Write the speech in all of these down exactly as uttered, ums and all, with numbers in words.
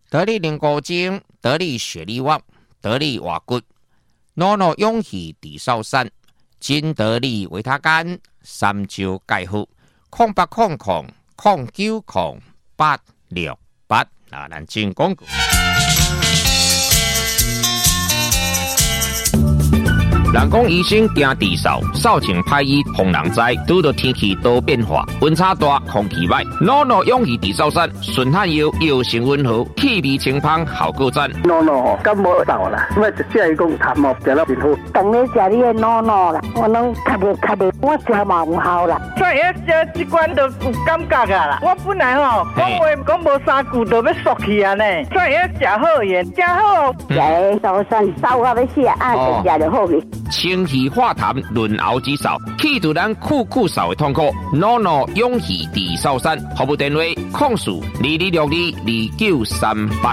得力灵骨精，得力血力旺，得力瓦骨，诺诺勇气地少山，金得力维他干，三招解好，空八空空空九空八六八啊，咱进广告。人讲医生惊治扫，扫清歹医防人灾。拄到天气多变化，温差大，空气歹，诺诺勇气治扫山，顺汗药药性温和，气味清芳，效果赞。 诺诺吼，感冒扫啦，我就只讲痰毛食了真好。 当你食你的诺诺啦，我拢较袂较袂，我食嘛有效啦。 所以这这罐都有感觉啊啦。我本来吼讲话讲无三句都要缩去啊呢，所以食好盐，食好。 食扫山扫到要死啊，就食就好去。 清气化痰，润喉止扫，去除咱酷酷扫的痛苦。诺诺勇气治扫山，服务电话：控诉二二六二二九三八。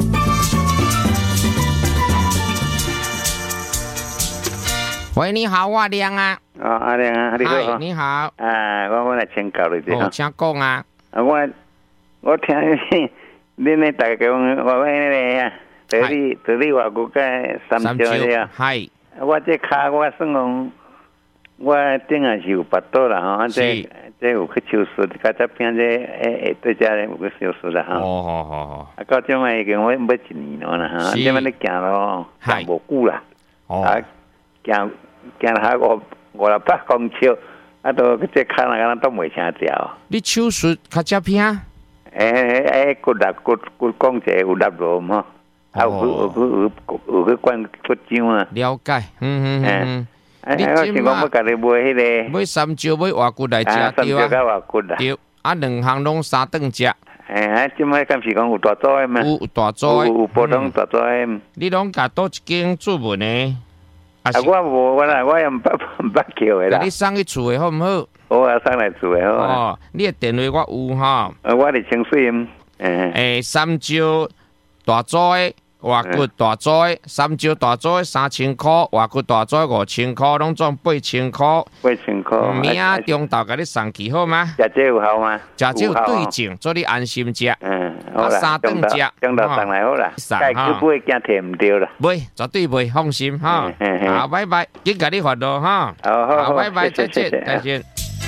喂，你好，我亮啊。 哦，阿亮啊，你好。 嗨，你好。 啊，我我来请教你啲。 哦，请讲啊。 啊，我我听你哋大家讲，我我呢啊，得力得力话国家三招啊。 系。 我这卡我算讲，我顶下是有八刀啦吼，这这有去手术，甲这边这诶对家咧有去手术啦吼。 哦好好好。 啊，到这摆已经我要一年了啦哈，这摆你行咯，行无久啦。 哦。 啊，行行下五五六百公尺，啊，都这卡那个都袂成条。 你手术较接偏？ 诶诶，骨力骨骨关节有力落嘛？啊，有有有有去关骨浆啊。 了解，嗯嗯嗯。 啊，我想讲要甲你买迄个。 买三招，买外骨来食对啊。三招甲外骨啦。 对，啊，两项拢三顿食。 诶，啊，即摆敢是讲有大组诶嘛？ 有大组诶， 有有普通大组诶。 你拢甲倒一间注文诶？ 啊，我无，我啦，我也毋捌毋捌叫诶啦。 你送去厝诶好毋好？ 好啊，送来厝诶好啊。 哦，你诶电话我有哈。 啊，我伫清水em。诶。 诶，三招大组诶。外骨大组诶，三招大组诶三千箍，外骨大组五千箍，拢总八千箍。 八千箍。 明仔中昼甲你送去好吗？ 食这有效吗？ 食这有对症，做你安心食。 嗯，好啦。 三顿食， 中昼送来好啦。该去买惊摕唔到啦。 买，绝对买，放心哈。好，拜拜，紧甲你发咯哈。 好好好， 拜拜，再见，再见。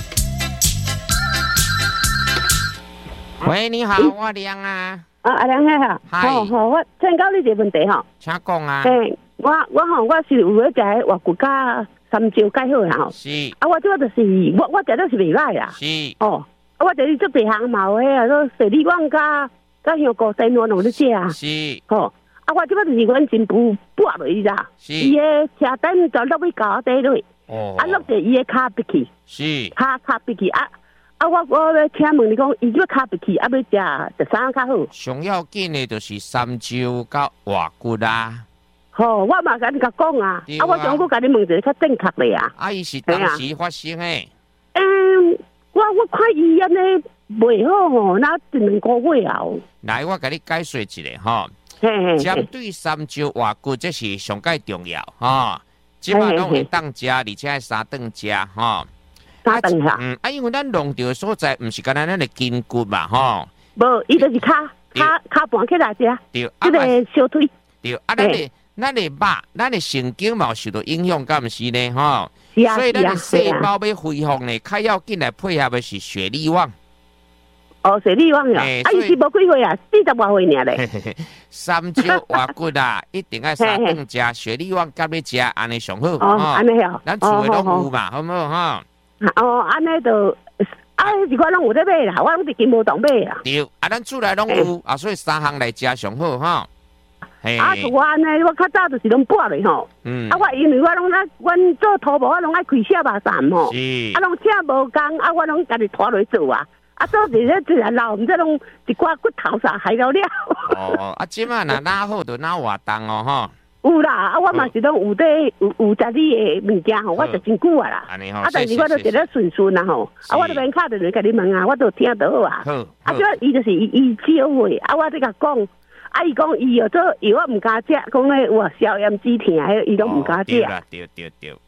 喂，你好，我亮啊。 啊，阿良嘿哈，好好，我请教你一个问题吼， 请讲啊。 嘿，我我吼，我是有咧食外骨加三招解好啦吼。 是。 啊，我即个就是我我食了是袂歹啦。 是。 哦，啊，我就是做地行嘛有迄啊，说水利旺加加香菇生我拢咧食啊。 是。 哦，啊，我即个就是阮真补补落去啦。 是。 伊诶车灯就落去搞底落。 哦。 啊，落地伊诶骹鼻去。 是。 骹骹鼻去啊。啊，我我要请问你讲，伊即个骹鼻去，啊要食食啥较好？ 上要紧的就是三招甲外骨啦。 吼，我嘛甲你甲讲啊，啊，我想我甲你问一个较正确的啊。 啊，伊是当时发生的。 嗯，我我看伊安尼袂好吼，那一两个月后。 来，我甲你解说一下吼。针对三招外骨，这是上介重要吼。即摆拢会当食，而且三顿食吼。 三顿下， 嗯，啊，因为咱弄着所在，毋是干咱咱的筋骨嘛，吼。 无，伊就是骹骹骹盘起来食。 对， 啊，个小腿。 对，啊，咱的咱的肉，咱的神经嘛受到影响，敢毋是呢？吼。 是啊， 所以咱的细胞要恢复呢，较要紧来配合的是血力旺。 哦，血力旺呀！啊，伊是无几岁啊，四十外岁尔咧。 三招外骨啊，一定要三顿食，血力旺甲你食，安尼上好。 哦，安尼哦。 咱厝的拢有嘛，好唔好？哈。 哦，安尼就啊，是我拢有咧买啦，我拢是金无动买啦。 对，啊，咱厝内拢有，啊，所以三项来食上好哈。 啊，我安尼，我较早就是拢拨咧吼。嗯。啊，我因为我拢爱，阮做土木，我拢爱开小肉站吼。是。啊，拢请无工，啊，我拢家己拖落去做啊。啊，做一个自然老，毋知拢一寡骨头啥害了了。 哦，啊，即摆若哪好就哪活动哦，吼。 有啦，啊，我嘛是拢有在有有食你的物件吼，我食真久啊啦。啊，但是我都一直顺顺啊吼，啊，我都免敲电话甲你问啊，我都听到啊。好。啊，即伊就是伊伊少岁，啊，我伫甲讲，啊，伊讲伊有做药我毋敢食，讲咧哇消炎止痛，迄伊拢毋敢食。 对啦，对对对。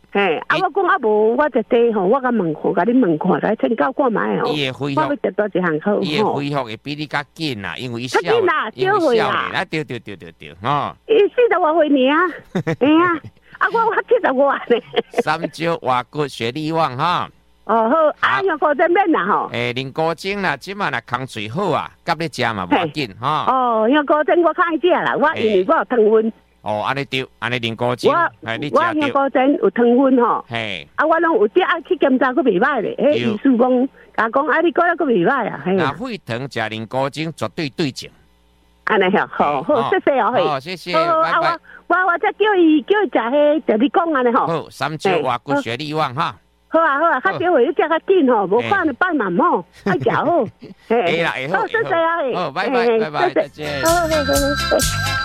嘿，啊，我讲啊无，我就地吼，我甲问看，甲你问看，来请教看卖吼。 伊会恢复，我要得到一项好。 伊会恢复会比你较紧啦，因为伊少， 紧啦，少岁啦。 啊，对对对对对，吼。 伊四十外岁尔，哎呀，啊，我我七十外呢。 三招外骨雪力旺哈。 哦好，啊，用高针面啦吼。 诶，啉高精啦，即马若空嘴好啊，甲你食嘛无要紧哈。 哦，用高针我较爱食啦，我因为我有糖分。 哦，安尼对，安尼啉高精， 我我用高针有糖分吼。嘿，啊，我拢有啲爱去检查，佫袂歹咧。诶，医师讲，甲讲啊，你讲了佫袂歹啊。 那血糖食啉高精绝对对症。 安尼好，好好，谢谢哦，嘿。 好，谢谢， 拜拜。我我再叫伊叫伊食迄，就你讲安尼吼。 好，三招外骨血力旺哈。 好啊好啊，较少会你食较紧吼，无看你拜慢吼，爱食好。 会啦会好， 谢谢啊，嘿。 好，拜拜拜拜，再见。 好好好好。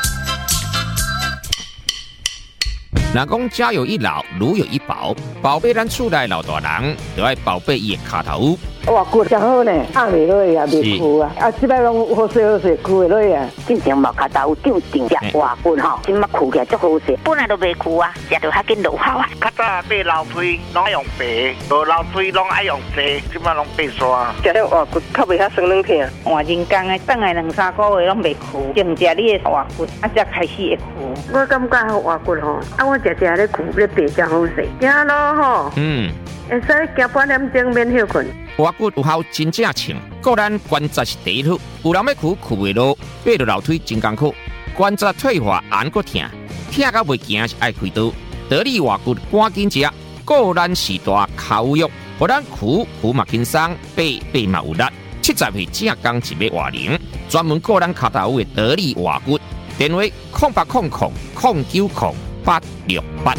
人讲家有一老，如有一宝，宝贝咱厝内老大人，就爱宝贝伊的骹头。 哇，骨真好呢，压袂落去啊，袂枯啊，啊，即摆拢好势好势，枯袂落去啊。 进前毛骹头长长只外骨吼，即摆枯起来足好势，本来都袂枯啊，食着较紧落效啊。 较早买老腿拢爱用白，无老腿拢爱用细，即摆拢白刷。 食了外骨较袂遐酸软疼。 换人工的，等来两三个月拢袂枯，净食你的外骨，啊，才开始会枯。 我感觉好外骨吼，啊，我食食咧枯咧白真好势，行咯吼。嗯。会使行半点钟免休困。 外骨有效真正称，个咱关节是第一好，有人要苦苦袂落，爬落楼梯真艰苦，关节退化按个疼，疼到袂行是爱开刀。得力外骨赶紧食，个咱是大口药，互咱苦苦嘛轻松，爬爬嘛有力。七十岁正刚一尾外零，专门个咱骹头的得力外骨，电话空八空空空九空八六八。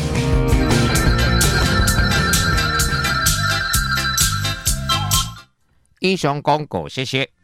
以上广告，谢谢。